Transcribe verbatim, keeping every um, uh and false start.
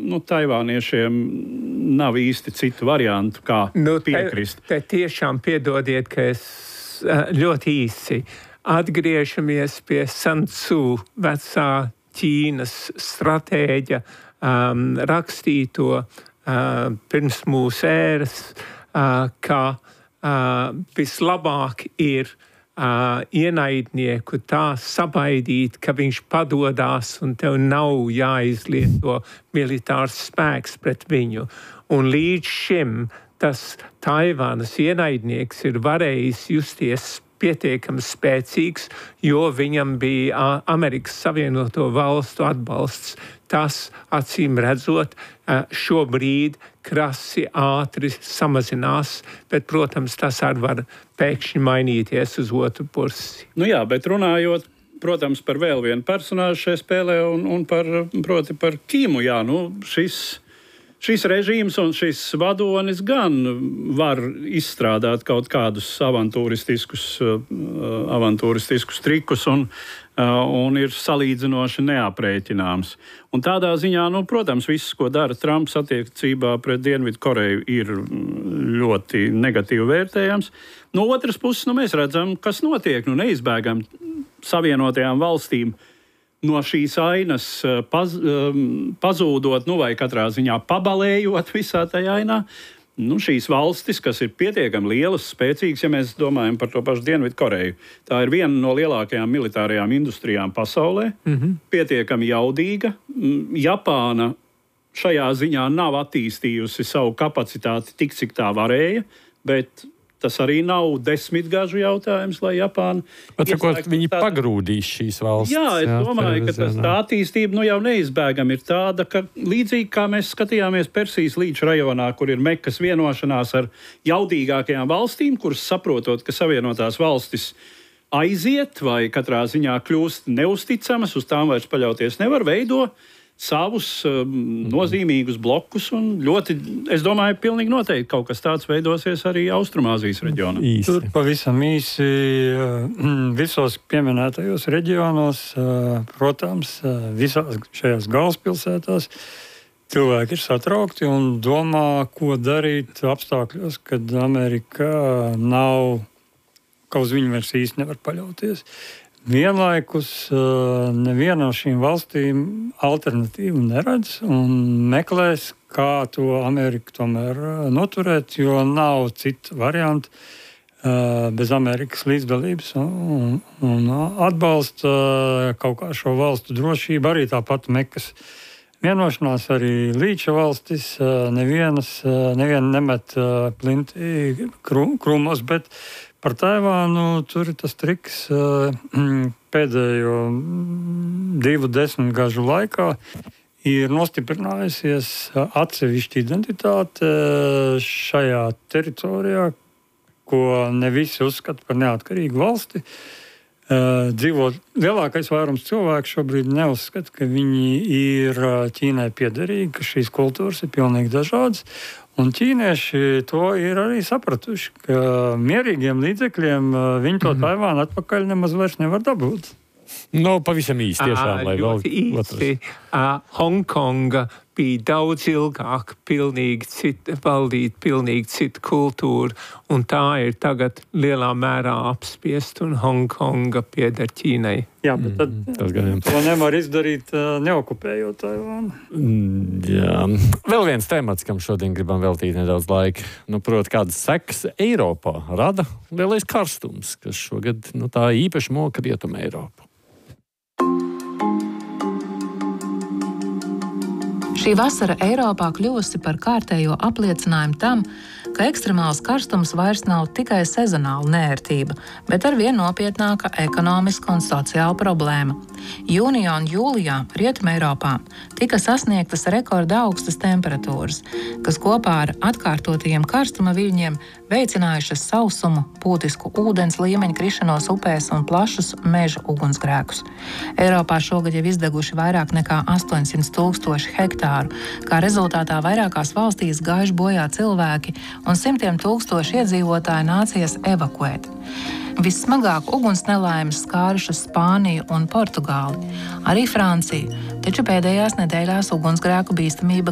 nu, taivāniešiem nav īsti citu variantu, kā nu, piekrist. Te, te tiešām piedodiet, ka es ļoti īsi atgriežamies pie Sun Tzu, vecā Ķīnas stratēģa, um, rakstīto uh, pirms mūsu ēras, uh, ka uh, vislabāk ir Uh, ienaidnieku tā sabaidīt, ka viņš padodās un tev nav jāizlieto militārs spēks pret viņu. Un līdz šim tas Taivānas ienaidnieks ir varējis justies pietiekami spēcīgs, jo viņam bija Amerikas Savienoto Valstu atbalsts. Tas, acīm redzot, šobrīd krasi ātri samazinās, bet, protams, tas arī var pēkšņi mainīties uz otru pusi. Nu jā, bet runājot, protams, par vēl vienu personāžu šajā spēlē un, un par, proti par Kimu, jā, nu, šis, šis režīms un šis vadonis gan var izstrādāt kaut kādus avantūristiskus, avantūristiskus trikus un un ir salīdzinoši neaprēķināms. Un tādā ziņā, nu, protams, viss, ko dara Trumps attiecībā pret Dienvidkoreju, ir ļoti negatīvi vērtējams. No otras puses, nu, mēs redzam, kas notiek. Nu, neizbēgam Savienotajām valstīm no šīs ainas paz, pazūdot, nu, vai katrā ziņā pabalējot visā tajā ainā. Nu, šīs valstis, kas ir pietiekami lielas, spēcīgas, ja mēs domājam par to pašu Dienvidkoreju, tā ir viena no lielākajām militārajām industrijām pasaulē, mm-hmm. pietiekami jaudīga. Japāna šajā ziņā nav attīstījusi savu kapacitāti tik, cik tā varēja, bet tas arī nav desmitgažu jautājums, lai Japāna... Bet, sakot, viņi tā... pagrūdīs šīs valstis. Jā, es jā, domāju, ka tas, tā attīstība nu jau neizbēgami ir tāda, ka līdzīgi kā mēs skatījāmies Persijas līča rajonā, kur ir Mekas vienošanās ar jaudīgākajām valstīm, kuras saprotot, ka Savienotās valstis aiziet vai katrā ziņā kļūst neusticamas, uz tām vairs paļauties nevar, veido savus um, nozīmīgus blokus un ļoti, es domāju, pilnīgi noteikti kaut kas tāds veidosies arī Austrumāzijas reģionā. Tur pavisam īsi visos pieminētajos reģionos, protams, visās šajās galvaspilsētās cilvēki ir satraukti un domā, ko darīt apstākļos, kad Amerika nav, ka uz viņu vairs īsti nevar paļauties. Vienlaikus neviena no šīm valstīm alternatīvu neredz un meklēs, kā to Ameriku tomēr noturēt, jo nav citu variantu bez Amerikas līdzdalības un, un atbalsta kaut kā šo valstu drošību. Arī tāpat Mekas vienošanās, arī līča valstis, nevienas, neviena nemet plinti krūmos, bet par Taivānu tur ir tas triks pēdējo divu desmitgažu laikā ir nostiprinājusies atsevišķa identitāte šajā teritorijā, ko ne visi uzskata par neatkarīgu valsti. Dzīvo lielākais vairums cilvēku šobrīd neuzskata, ka viņi ir Ķīnai piederīgi, ka šīs kultūras ir pilnīgi dažādas. Un ķīnieši to ir arī sapratuši, ka mierīgiem līdzekļiem viņi to Taivānu atpakaļ nemaz vairs nevar dabūt. No, pavisam īsti tiešām, lai vēl īsti. Hongkonga bija daudz ilgāk pilnīgi cita, valdīt pilnīgi cita kultūra, un tā ir tagad lielā mērā apspiest, un Hongkonga pieder Ķīnai. Jā, bet tad mm, to nevar izdarīt, neokupējot Taivānu. Mm, jā. Vēl viens temats, kam šodien gribam veltīt nedaudz laika. Nu, proti, kādas sekas Eiropā rada lielais karstums, kas šogad nu, tā īpaši moka Rietumu Eiropu. Šī vasara Eiropā kļuvusi par kārtējo apliecinājumu tam, ka ekstremāls karstums vairs nav tikai sezonāla neērtība, bet ar vien nopietnāka ekonomiska un sociāla problēma. Jūnijā un jūlijā Rietumē Eiropā tika sasniegtas rekorda augstas temperatūras, kas kopā ar atkārtotajiem karstuma viļņiem veicinājušas sausumu, būtisku ūdens līmeņa krišanos upēs un plašus meža ugunsgrēkus. Eiropā šogad jau izdeguši vairāk nekā astoņsimt tūkstoši hektāru, kā rezultātā vairākās valstīs gājuši bojā cilvēki un simtiem tūkstoši iedzīvotāji nācies evakuēt. Vissmagāk uguns nelaimes skārušas Spāniju un Portugāli, arī Franciju, taču pēdējās nedēļās ugunsgrēku bīstamība